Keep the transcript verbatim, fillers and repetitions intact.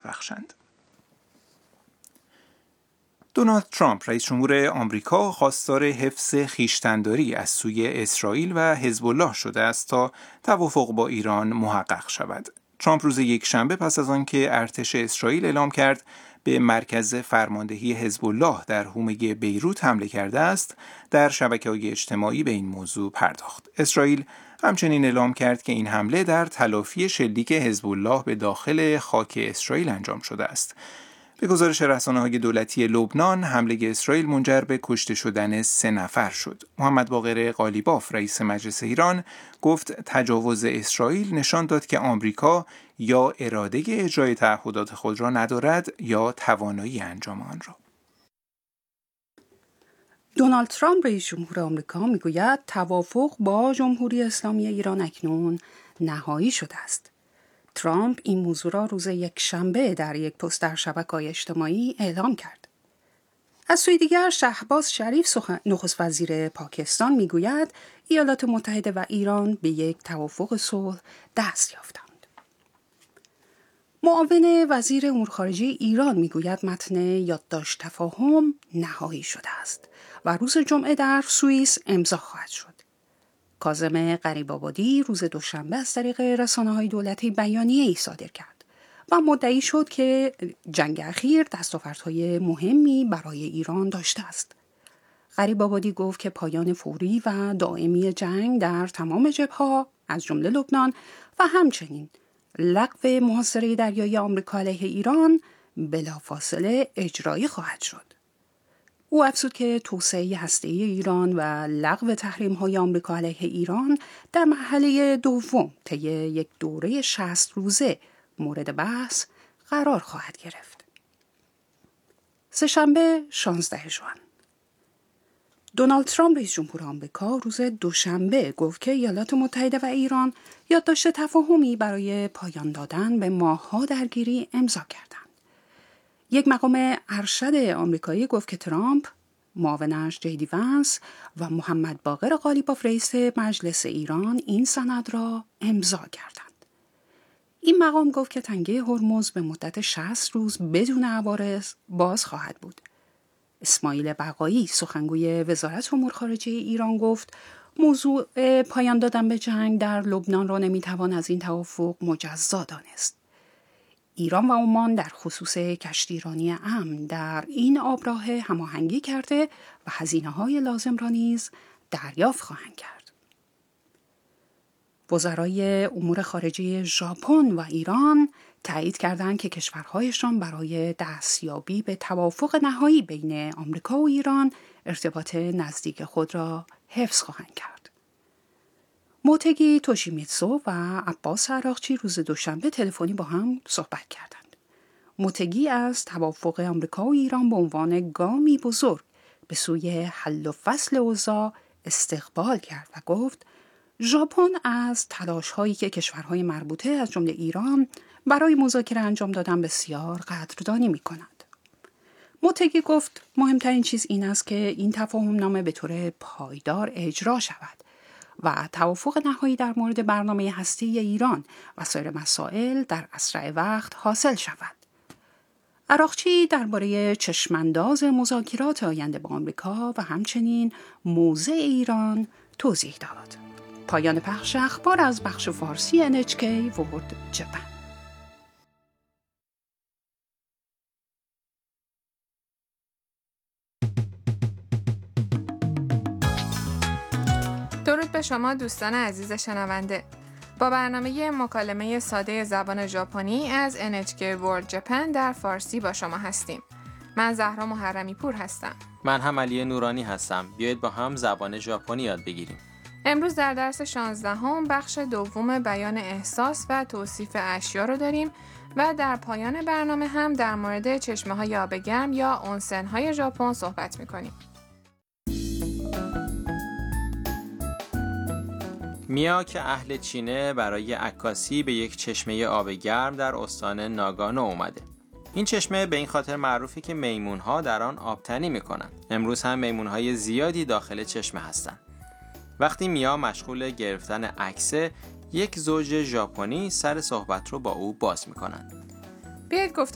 ببخشند. دونالد ترامپ رئیس جمهور آمریکا خواستار حفظ خویشتن‌داری از سوی اسرائیل و حزب الله شده است تا توافق با ایران محقق شود. ترامپ روز یکشنبه پس از آنکه ارتش اسرائیل اعلام کرد به مرکز فرماندهی حزب الله در حومه بیروت حمله کرده است، در شبکه‌های اجتماعی به این موضوع پرداخت. اسرائیل همچنین اعلام کرد که این حمله در تلافی شلیک حزب الله به داخل خاک اسرائیل انجام شده است. به گزارش رسانه‌های دولتی لبنان، حمله اسرائیل منجر به کشته شدن سه نفر شد. محمد باقر قالیباف، رئیس مجلس ایران، گفت تجاوز اسرائیل نشان داد که آمریکا یا اراده اجرای تعهدات خود را ندارد یا توانایی انجام آن را. دونالد ترامپ رئیس جمهور آمریکا میگوید توافق با جمهوری اسلامی ایران اکنون نهایی شده است. ترامپ این موضوع را روز یکشنبه در یک پست در شبکه‌های اجتماعی اعلام کرد. از سوی دیگر شهباز شریف سخن... نخست وزیر پاکستان میگوید ایالات متحده و ایران به یک توافق صلح دست یافتند. معاون وزیر امور خارجه ایران میگوید متن یادداشت تفاهم نهایی شده است و روز جمعه در سوئیس امضا خواهد شد. کاظم غریب‌آبادی روز دوشنبه از طریق رسانه‌های دولتی بیانیه‌ای صادر کرد و مدعی شد که جنگ اخیر دستاوردهای مهمی برای ایران داشته است. غریب‌آبادی گفت که پایان فوری و دائمی جنگ در تمام جبهه‌ها از جمله لبنان و همچنین لغو محاصره دریایی آمریکا علیه ایران بلافاصله اجرایی خواهد شد. او افزود که توسعه هسته‌ای ایران و لغو تحریم‌های آمریکا علیه ایران در مرحله دوم طی یک دوره شصت روزه مورد بحث قرار خواهد گرفت. سه‌شنبه شانزدهم ژوئن. دونالد ترامپ رئیس جمهور آمریکا روز دوشنبه گفت که ایالات متحده و ایران یادداشت تفاهمی برای پایان دادن به ماه‌ها درگیری امضا کردند. یک مقام ارشد آمریکایی گفت که ترامپ، معاونش جی دی ونس و محمد باقر قالیباف رئیس مجلس ایران این سند را امضا کردند. این مقام گفت که تنگه هرمز به مدت شصت روز بدون عوارض باز خواهد بود. اسماعیل بقایی، سخنگوی وزارت امور خارجه ایران، گفت موضوع پایان دادن به جنگ در لبنان را نمیتوان از این توافق مجزا دانست. ایران و عمان در خصوص کشتیرانی امن در این آبراه هماهنگی کرده و هزینه‌های لازم را نیز دریافت خواهند کرد. وزرای امور خارجه ژاپن و ایران تایید کردند که کشورهایشان برای دستیابی به توافق نهایی بین آمریکا و ایران ارتباط نزدیک خود را حفظ خواهند کرد. موتگی توشیمیتسو و عباس عراقچی روز دوشنبه تلفنی با هم صحبت کردند. موتگی از توافق آمریکا و ایران به عنوان گامی بزرگ به سوی حل و فصل اوضاع استقبال کرد و گفت ژاپن از تلاش‌هایی که کشورهای مربوطه از جمله ایران برای مذاکره انجام دادن بسیار قدردانی می‌کند. موتگی گفت مهمترین چیز این است که این تفاهم نامه به طور پایدار اجرا شود و توافق نهایی در مورد برنامه هسته‌ای ایران و سایر مسائل در اسرع وقت حاصل شود. عراقچی درباره چشمانداز مذاکرات آینده با آمریکا و همچنین موضع ایران توضیح داد. پایان پخش اخبار از بخش فارسی ان اچ کی ورلد جپن. درود به شما دوستان عزیز شنونده. با برنامه مکالمه ساده زبان ژاپنی از ان اچ کی ورلد جپن در فارسی با شما هستیم. من زهرا محرمی پور هستم. من هم علی نورانی هستم. بیایید با هم زبان ژاپنی یاد بگیریم. امروز در درس شانزدهم بخش دوم بیان احساس و توصیف اشیا رو داریم و در پایان برنامه هم در مورد چشمه‌های آب گرم یا اونسن‌های ژاپن صحبت می‌کنیم. میا که اهل چینه برای عکاسی به یک چشمه آب گرم در استان ناگانو اومده. این چشمه به این خاطر معروفه که میمون‌ها در آن آبتنی می‌کنن. امروز هم میمون‌های زیادی داخل چشمه هستن. وقتی میا مشغول گرفتن عکسه، یک زوج ژاپنی سر صحبت رو با او باز می‌کنن. بیایید گفتگو